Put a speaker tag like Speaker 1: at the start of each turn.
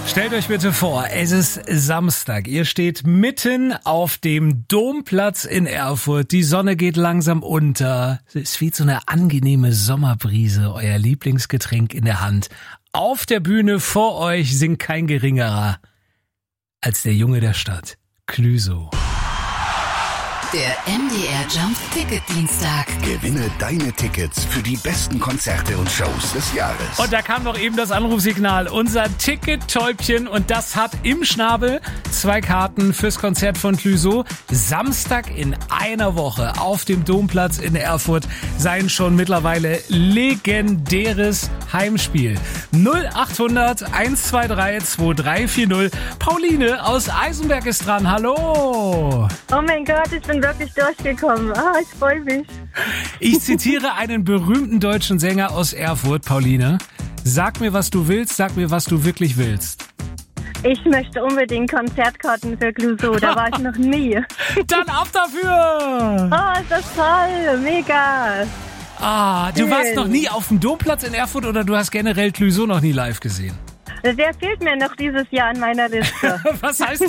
Speaker 1: Stellt euch bitte vor, es ist Samstag. Ihr steht mitten auf dem Domplatz in Erfurt. Die Sonne geht langsam unter. Es weht so eine angenehme Sommerbrise. Euer Lieblingsgetränk in der Hand. Auf der Bühne vor euch singt kein Geringerer als der Junge der Stadt, Clüso.
Speaker 2: Der MDR Jump Ticket Dienstag.
Speaker 3: Gewinne deine Tickets für die besten Konzerte und Shows des Jahres.
Speaker 1: Und da kam doch eben das Anrufsignal. Unser Ticket-Täubchen, und das hat im Schnabel 2 Karten fürs Konzert von Clüso. Samstag in einer Woche auf dem Domplatz in Erfurt sein schon mittlerweile legendäres Heimspiel. 0800 123 2340. Pauline aus Eisenberg ist dran. Hallo!
Speaker 4: Oh mein Gott, ich bin wirklich durchgekommen. Ich freue mich.
Speaker 1: Ich zitiere einen berühmten deutschen Sänger aus Erfurt, Pauline. Sag mir, was du willst, sag mir, was du wirklich willst.
Speaker 4: Ich möchte unbedingt Konzertkarten für Clüso, da war ich noch nie.
Speaker 1: Dann ab dafür!
Speaker 4: Ist das toll, mega.
Speaker 1: Du warst noch nie auf dem Domplatz in Erfurt oder du hast generell Clüso noch nie live gesehen?
Speaker 4: Der fehlt mir noch dieses Jahr in meiner Liste.
Speaker 1: Was heißt